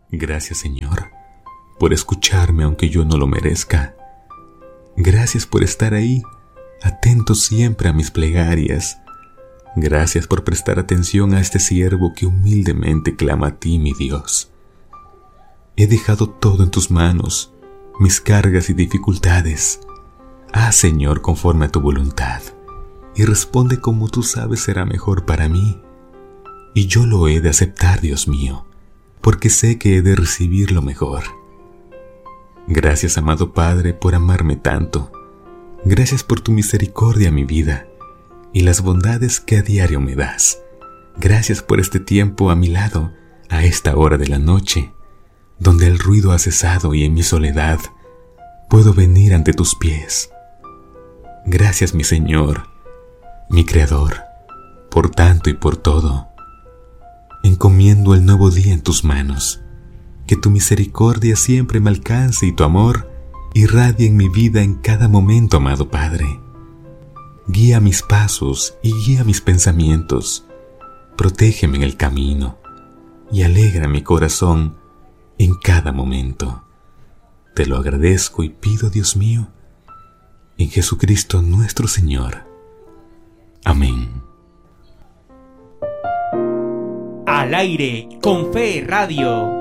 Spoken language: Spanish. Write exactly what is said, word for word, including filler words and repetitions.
Gracias, Señor, por escucharme aunque yo no lo merezca. Gracias por estar ahí, atento siempre a mis plegarias. Gracias por prestar atención a este siervo que humildemente clama a ti, mi Dios. He dejado todo en tus manos, mis cargas y dificultades. Haz, Señor, conforme a tu voluntad, y responde como tú sabes será mejor para mí. Y yo lo he de aceptar, Dios mío, porque sé que he de recibir lo mejor. Gracias, amado Padre, por amarme tanto. Gracias por tu misericordia, mi vida, y las bondades que a diario me das. Gracias por este tiempo a mi lado, a esta hora de la noche, donde el ruido ha cesado y en mi soledad puedo venir ante tus pies. Gracias, mi Señor, mi Creador, por tanto y por todo. Encomiendo el nuevo día en tus manos. Que tu misericordia siempre me alcance y tu amor irradie en mi vida en cada momento, amado Padre. Guía mis pasos y guía mis pensamientos. Protégeme en el camino y alegra mi corazón en cada momento. Te lo agradezco y pido, Dios mío, en Jesucristo nuestro Señor. Amén. Al aire con Fe Radio.